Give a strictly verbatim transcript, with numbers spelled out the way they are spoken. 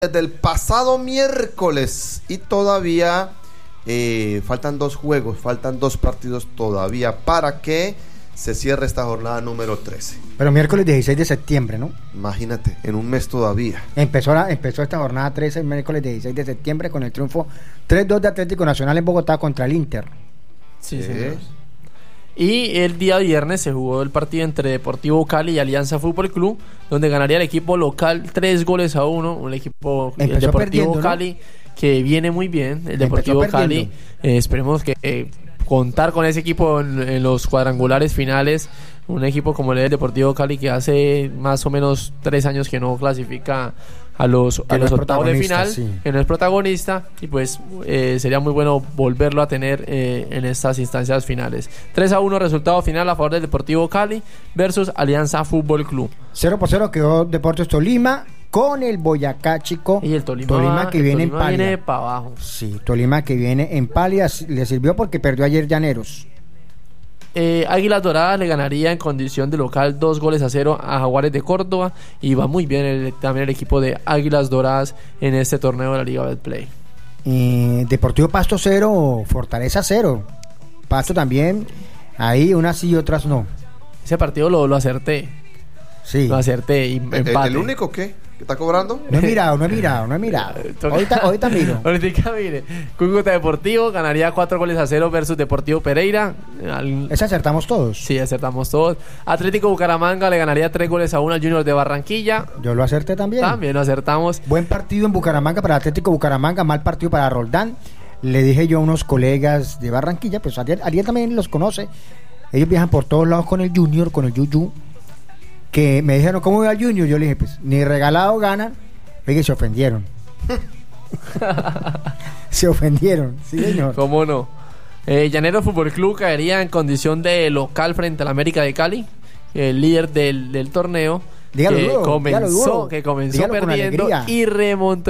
Desde el pasado miércoles y todavía eh, faltan dos juegos, faltan dos partidos todavía para que se cierre esta jornada número trece. Pero miércoles dieciséis de septiembre, ¿no? Imagínate, en un mes todavía. Empezó, la, empezó esta jornada trece el miércoles dieciséis de septiembre con el triunfo tres dos de Atlético Nacional en Bogotá contra el Inter. Sí, Sí. señor. Y el día viernes se jugó el partido entre Deportivo Cali y Alianza Fútbol Club, donde ganaría el equipo local tres goles a uno. Un equipo, el Empezó Deportivo perdiendo, ¿no? Cali, que viene muy bien. El Empezó Deportivo Cali, perdiendo. eh, esperemos que eh, contar con ese equipo en, en los cuadrangulares finales. Un equipo como el Deportivo Cali, que hace más o menos tres años que no clasifica a los, a Que no los es octavos de protagonista, final, sí. que no es protagonista, y pues eh, sería muy bueno volverlo a tener eh, en estas instancias finales. tres a uno resultado final a favor del Deportivo Cali versus Alianza Fútbol Club. cero por cero quedó Deportes Tolima con el Boyacá Chico. Y el Tolima, Tolima que el viene Tolima en viene pálida. para abajo. Sí, Tolima que viene en pálida. Le sirvió porque perdió ayer Llaneros. Eh, Águilas Doradas le ganaría en condición de local dos goles a cero a Jaguares de Córdoba, y va muy bien el, también el equipo de Águilas Doradas en este torneo de la Liga Betplay. Eh, Deportivo Pasto cero, Fortaleza cero. Pasto también, ahí unas sí y otras no. Ese partido lo, lo acerté, Sí. lo acerté y ¿El, empate. el único qué? ¿Que está cobrando? No he mirado, no he mirado, no he mirado. Toca- Ahorita, ahorita miro. Ahorita mire, Cúcuta Deportivo ganaría cuatro goles a cero versus Deportivo Pereira. Al- Ese acertamos todos. Sí, acertamos todos. Atlético Bucaramanga le ganaría tres goles a uno al Junior de Barranquilla. Yo lo acerté también. También lo acertamos. Buen partido en Bucaramanga para Atlético Bucaramanga, mal partido para Roldán. Le dije yo a unos colegas de Barranquilla, pues Ariel, Ariel también los conoce. Ellos viajan por todos lados con el Junior, con el Yuyu. Que me dijeron, ¿cómo va el Junior? Yo le dije, pues ni regalado ganan. Oye, se ofendieron. Se ofendieron, sí señor. ¿Cómo no? Eh, Llanero Fútbol Club caería en condición de local frente al América de Cali, el líder del, del torneo. Dígalo que duro, comenzó, dígalo duro. que comenzó Dígalo con perdiendo alegría. y remontó